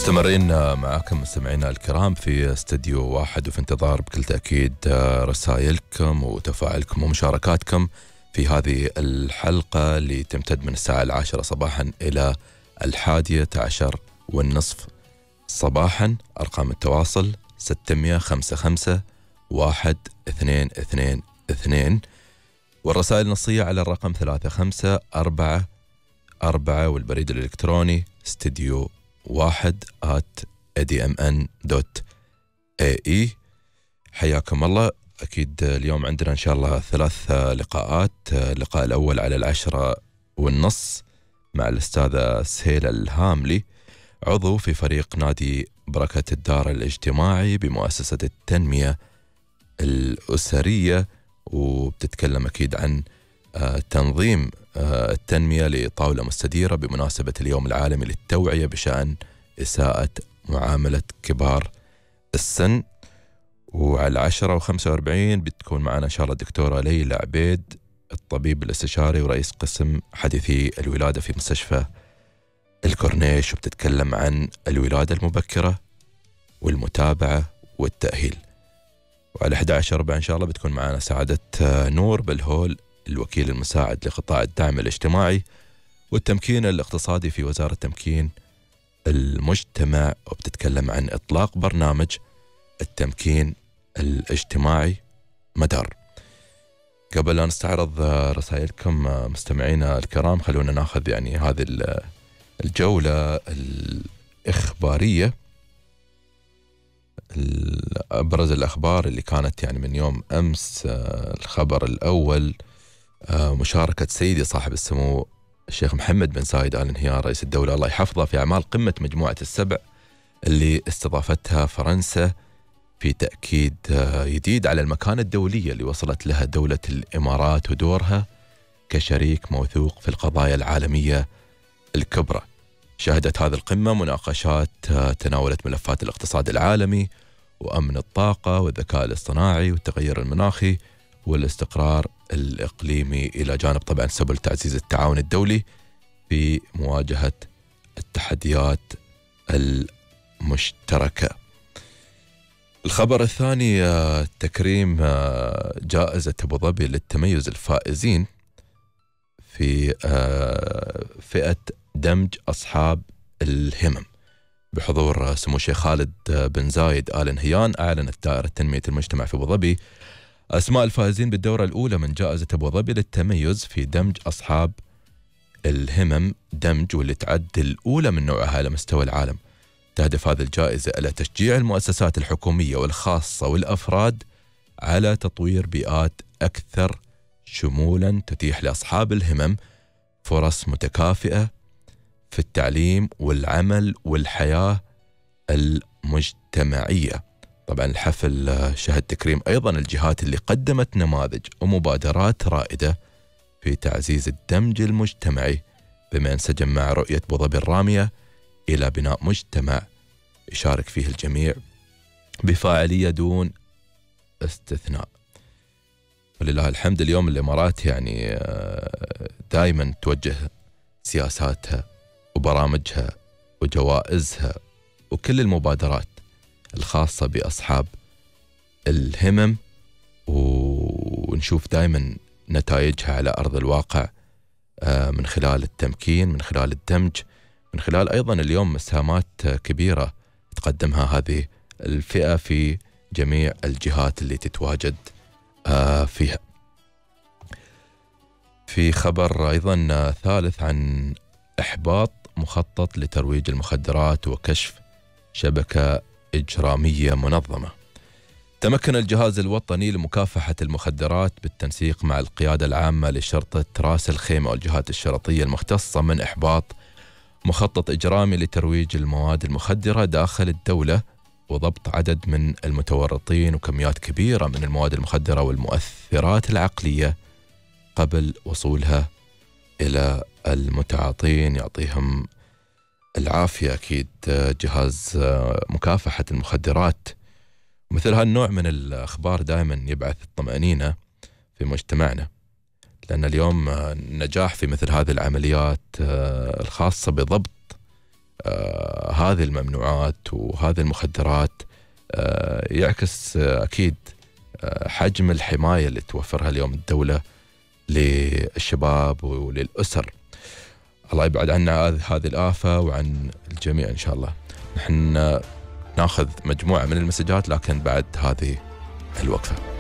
مستمرين معاكم مستمعينا الكرام في استديو واحد، وفي انتظار بكل تأكيد رسائلكم وتفاعلكم ومشاركاتكم في هذه الحلقة اللي تمتد من الساعة 10 صباحا إلى 11:30 صباحا. أرقام التواصل 655 1222، والرسائل النصية على الرقم 3544، والبريد الإلكتروني استديو واحد @admn.ae. حياكم الله. أكيد اليوم عندنا إن شاء الله 3 لقاءات. اللقاء الأول على 10:30 مع الأستاذة سهيلة الهاملي، عضو في فريق نادي بركة الدار الاجتماعي بمؤسسة التنمية الأسرية، وبتتكلم أكيد عن تنظيم التنمية لطاولة مستديرة بمناسبة اليوم العالمي للتوعية بشأن إساءة معاملة كبار السن. وعلى 10:45 بتكون معنا إن شاء الله الدكتورة ليلى عبيد، الطبيب الاستشاري ورئيس قسم حديثي الولادة في مستشفى الكورنيش، وبتتكلم عن الولادة المبكرة والمتابعة والتأهيل. وعلى 11:15 إن شاء الله بتكون معنا سعادة نور بالهول، الوكيل المساعد لقطاع الدعم الاجتماعي والتمكين الاقتصادي في وزارة تمكين المجتمع، وبتتكلم عن إطلاق برنامج التمكين الاجتماعي مدار. قبل أن نستعرض رسائلكم مستمعينا الكرام، خلونا ناخذ يعني هذه الجولة الإخبارية، أبرز الأخبار اللي كانت يعني من يوم أمس. الخبر الأول مشاركة سيدي صاحب السمو الشيخ محمد بن زايد آل نهيان رئيس الدولة الله يحفظه في أعمال قمة مجموعة ال7 اللي استضافتها فرنسا، في تأكيد جديد على المكانة الدولية اللي وصلت لها دولة الإمارات ودورها كشريك موثوق في القضايا العالمية الكبرى. شهدت هذه القمة مناقشات تناولت ملفات الاقتصاد العالمي وأمن الطاقة والذكاء الاصطناعي والتغير المناخي والاستقرار الإقليمي، إلى جانب طبعا سبل تعزيز التعاون الدولي في مواجهة التحديات المشتركة. الخبر الثاني تكريم جائزة أبو ظبي للتميز الفائزين في فئة دمج أصحاب الهمم بحضور سمو الشيخ خالد بن زايد آل نهيان. أعلنت دائرة تنمية المجتمع في أبو ظبي أسماء الفائزين بالدورة الأولى من جائزة أبو ظبي للتميز في دمج أصحاب الهمم دمج، واللي تعد الأولى من نوعها على مستوى العالم. تهدف هذه الجائزة إلى تشجيع المؤسسات الحكومية والخاصة والأفراد على تطوير بيئات أكثر شمولا تتيح لأصحاب الهمم فرص متكافئة في التعليم والعمل والحياة المجتمعية. طبعا الحفل شهد تكريم أيضا الجهات اللي قدمت نماذج ومبادرات رائدة في تعزيز الدمج المجتمعي، بما انسجم مع رؤية أبو ظبي الرامية إلى بناء مجتمع يشارك فيه الجميع بفاعلية دون استثناء. ولله الحمد اليوم الإمارات يعني دائما توجه سياساتها وبرامجها وجوائزها وكل المبادرات الخاصة بأصحاب الهمم، ونشوف دائما نتائجها على أرض الواقع من خلال التمكين، من خلال الدمج، من خلال أيضا اليوم مساهمات كبيرة تقدمها هذه الفئة في جميع الجهات اللي تتواجد فيها. في خبر أيضا ثالث عن إحباط مخطط لترويج المخدرات وكشف شبكة إجرامية منظمة. تمكن الجهاز الوطني لمكافحة المخدرات بالتنسيق مع القيادة العامة لشرطة راس الخيمة والجهات الشرطية المختصة من إحباط مخطط إجرامي لترويج المواد المخدرة داخل الدولة، وضبط عدد من المتورطين وكميات كبيرة من المواد المخدرة والمؤثرات العقلية قبل وصولها إلى المتعاطين. يعطيهم العافية أكيد جهاز مكافحة المخدرات. مثل هالنوع من الأخبار دائما يبعث الطمأنينة في مجتمعنا، لأن اليوم النجاح في مثل هذه العمليات الخاصة بضبط هذه الممنوعات وهذه المخدرات يعكس أكيد حجم الحماية اللي توفرها اليوم الدولة للشباب وللأسر. الله يبعد عنا هذه الآفة وعن الجميع إن شاء الله. نحن ناخذ مجموعة من المسجات لكن بعد هذه الوقفة.